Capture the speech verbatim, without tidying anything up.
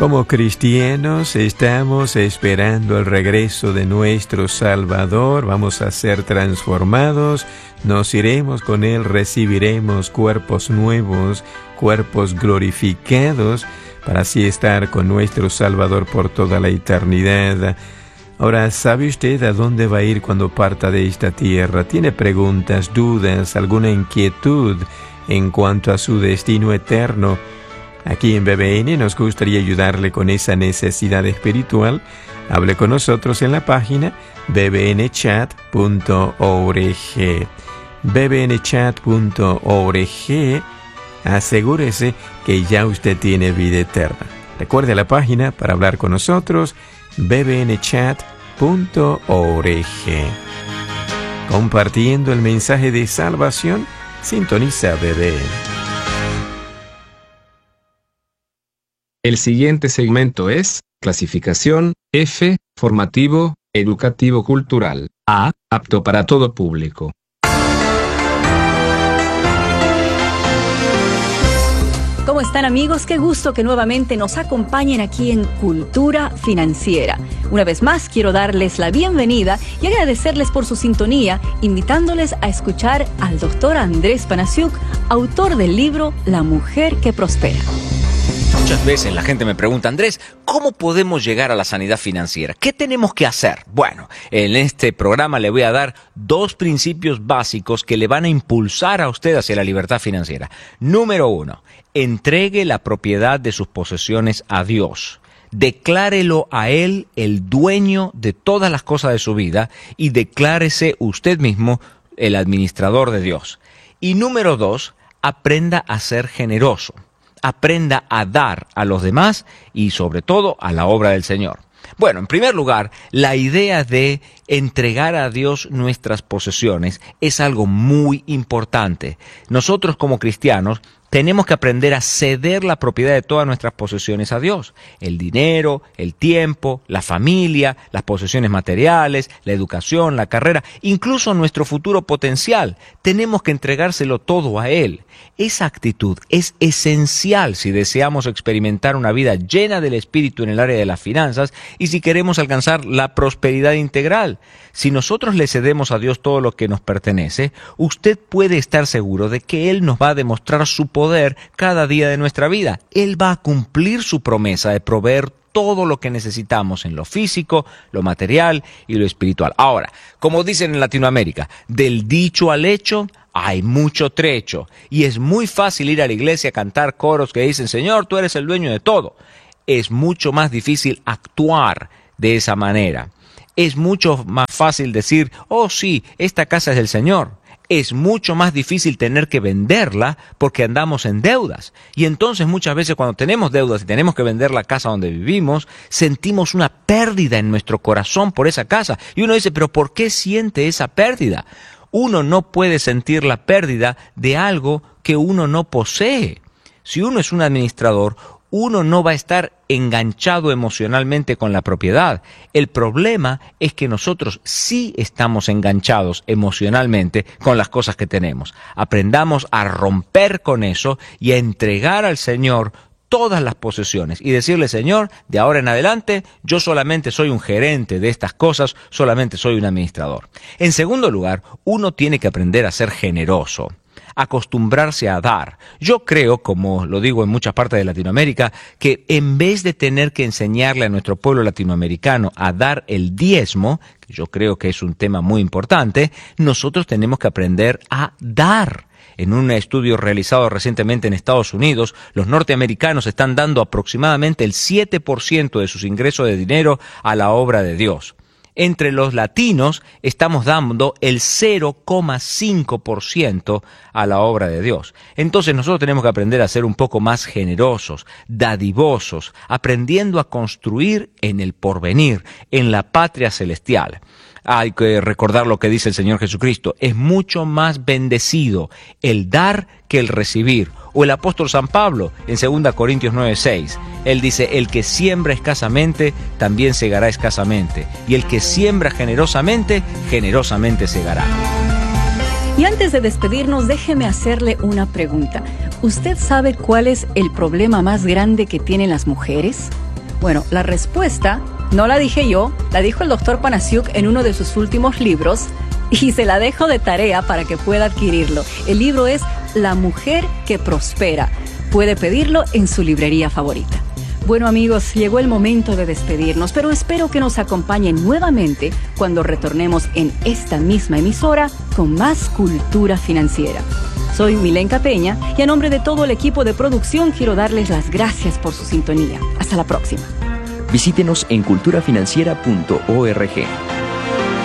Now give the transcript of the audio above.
Como cristianos estamos esperando el regreso de nuestro Salvador. Vamos a ser transformados, nos iremos con Él, recibiremos cuerpos nuevos, cuerpos glorificados, para así estar con nuestro Salvador por toda la eternidad. Ahora, ¿sabe usted a dónde va a ir cuando parta de esta tierra? ¿Tiene preguntas, dudas, alguna inquietud en cuanto a su destino eterno? Aquí en B B N nos gustaría ayudarle con esa necesidad espiritual. Hable con nosotros en la página b b n chat punto org. b b n chat punto org. Asegúrese que ya usted tiene vida eterna. Recuerde la página para hablar con nosotros, b b n chat punto org. Compartiendo el mensaje de salvación, sintoniza B B N. El siguiente segmento es clasificación F, formativo, educativo cultural. A, apto para todo público. ¿Cómo están, amigos? Qué gusto que nuevamente nos acompañen aquí en Cultura Financiera. Una vez más quiero darles la bienvenida y agradecerles por su sintonía, invitándoles a escuchar al doctor Andrés Panasiuk, autor del libro La Mujer que Prospera. Muchas veces la gente me pregunta, Andrés, ¿cómo podemos llegar a la sanidad financiera? ¿Qué tenemos que hacer? Bueno, en este programa le voy a dar dos principios básicos que le van a impulsar a usted hacia la libertad financiera. Número uno, entregue la propiedad de sus posesiones a Dios. Declárelo a Él el dueño de todas las cosas de su vida y declárese usted mismo el administrador de Dios. Y número dos, aprenda a ser generoso. Aprenda a dar a los demás y sobre todo a la obra del Señor. Bueno, en primer lugar, la idea de entregar a Dios nuestras posesiones es algo muy importante. Nosotros como cristianos tenemos que aprender a ceder la propiedad de todas nuestras posesiones a Dios. El dinero, el tiempo, la familia, las posesiones materiales, la educación, la carrera, incluso nuestro futuro potencial. Tenemos que entregárselo todo a Él. Esa actitud es esencial si deseamos experimentar una vida llena del Espíritu en el área de las finanzas y si queremos alcanzar la prosperidad integral. Si nosotros le cedemos a Dios todo lo que nos pertenece, usted puede estar seguro de que Él nos va a demostrar su poder cada día de nuestra vida. Él va a cumplir su promesa de proveer todo lo que necesitamos en lo físico, lo material y lo espiritual. Ahora, como dicen en Latinoamérica, del dicho al hecho hay mucho trecho. Y es muy fácil ir a la iglesia a cantar coros que dicen, Señor, tú eres el dueño de todo. Es mucho más difícil actuar de esa manera. Es mucho más fácil decir, oh sí, esta casa es del Señor. Es mucho más difícil tener que venderla porque andamos en deudas. Y entonces muchas veces cuando tenemos deudas y tenemos que vender la casa donde vivimos, sentimos una pérdida en nuestro corazón por esa casa. Y uno dice, pero ¿por qué siente esa pérdida? Uno no puede sentir la pérdida de algo que uno no posee. Si uno es un administrador, uno no va a estar enganchado emocionalmente con la propiedad. El problema es que nosotros sí estamos enganchados emocionalmente con las cosas que tenemos. Aprendamos a romper con eso y a entregar al Señor todas las posesiones y decirle, Señor, de ahora en adelante yo solamente soy un gerente de estas cosas, solamente soy un administrador. En segundo lugar, uno tiene que aprender a ser generoso. Acostumbrarse a dar. Yo creo, como lo digo en muchas partes de Latinoamérica, que en vez de tener que enseñarle a nuestro pueblo latinoamericano a dar el diezmo, que yo creo que es un tema muy importante, nosotros tenemos que aprender a dar. En un estudio realizado recientemente en Estados Unidos, los norteamericanos están dando aproximadamente el siete por ciento de sus ingresos de dinero a la obra de Dios. Entre los latinos estamos dando el cero coma cinco por ciento a la obra de Dios. Entonces nosotros tenemos que aprender a ser un poco más generosos, dadivosos, aprendiendo a construir en el porvenir, en la patria celestial. Hay que recordar lo que dice el Señor Jesucristo. Es mucho más bendecido el dar que el recibir. O el apóstol San Pablo en segunda Corintios nueve seis. Él dice, el que siembra escasamente, también segará escasamente. Y el que siembra generosamente, generosamente segará. Y antes de despedirnos, déjeme hacerle una pregunta. ¿Usted sabe cuál es el problema más grande que tienen las mujeres? Bueno, la respuesta no la dije yo, la dijo el doctor Panasiuk en uno de sus últimos libros y se la dejo de tarea para que pueda adquirirlo. El libro es La mujer que prospera. Puede pedirlo en su librería favorita. Bueno amigos, llegó el momento de despedirnos, pero espero que nos acompañen nuevamente cuando retornemos en esta misma emisora con más cultura financiera. Soy Milenka Peña y a nombre de todo el equipo de producción quiero darles las gracias por su sintonía. Hasta la próxima. Visítenos en cultura financiera punto org.